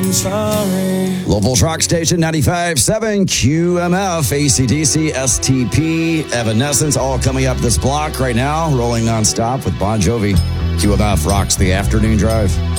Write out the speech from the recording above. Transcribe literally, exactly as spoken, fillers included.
I'm sorry. Louisville's Rock Station ninety-five point seven, Q M F, A C D C, S T P, Evanescence, all coming up this block right now, rolling nonstop with Bon Jovi. Q M F rocks the afternoon drive.